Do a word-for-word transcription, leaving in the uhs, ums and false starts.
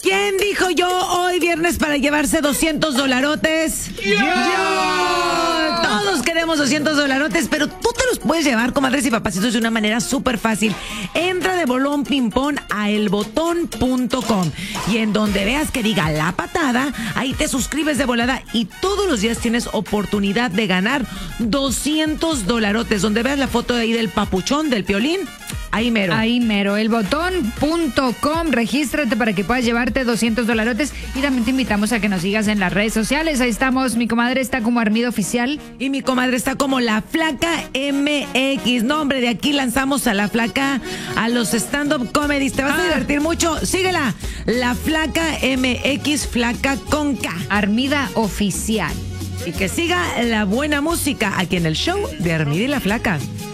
¿Quién dijo yo hoy viernes para llevarse doscientos dolarotes? ¡Yo! ¡Yo! Todos queremos doscientos dolarotes, pero tú te los puedes llevar, comadres y papacitos, de una manera súper fácil. Entra de bolón ping-pong a el botón punto com y en donde veas que diga La Patada, ahí te suscribes de volada y todos los días tienes oportunidad de ganar doscientos dolarotes. Donde veas la foto ahí del papuchón, del Piolín, ahí mero. Ahí mero, el botón punto com. Regístrate para que puedas llevarte doscientos dolarotes y también te invitamos a que nos sigas en las redes sociales. Ahí estamos, mi comadre está como Armida Oficial. Y mi comadre está como La Flaca M X. No, hombre, de aquí lanzamos a La Flaca a los stand-up comedies. Te vas Ah. a divertir mucho. Síguela. La Flaca M X, Flaca con K. Armida Oficial. Y que siga la buena música aquí en el show de Armida y La Flaca.